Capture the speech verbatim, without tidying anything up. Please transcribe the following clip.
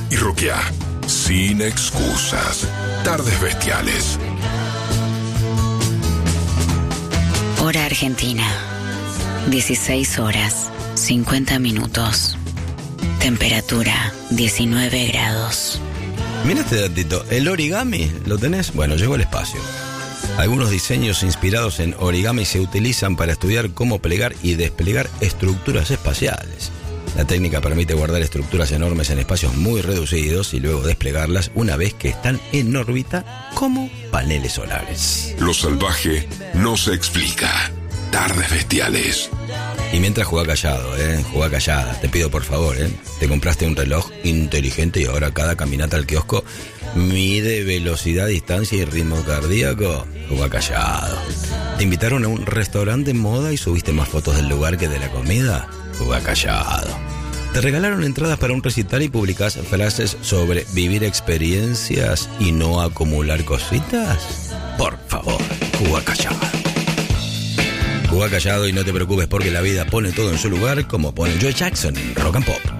y roquea. Sin excusas. Tardes Bestiales. Hora Argentina. dieciséis horas, cincuenta minutos. Temperatura, diecinueve grados. Mira este datito. ¿El origami lo tenés? Bueno, llegó el espacio. Algunos diseños inspirados en origami se utilizan para estudiar cómo plegar y desplegar estructuras espaciales. La técnica permite guardar estructuras enormes en espacios muy reducidos y luego desplegarlas una vez que están en órbita como paneles solares. Lo salvaje no se explica. Tardes Bestiales. Y mientras jugá callado, ¿eh? Jugá callada. Te pido por favor, ¿eh? Te compraste un reloj inteligente y ahora cada caminata al kiosco mide velocidad, distancia y ritmo cardíaco. Jugá callado. ¿Te invitaron a un restaurante en moda y subiste más fotos del lugar que de la comida? Jugá callado. ¿Te regalaron entradas para un recital y publicás frases sobre vivir experiencias y no acumular cositas? Por favor, jugá callado. Jugá callado y no te preocupes porque la vida pone todo en su lugar como pone Joe Jackson en Rock and Pop.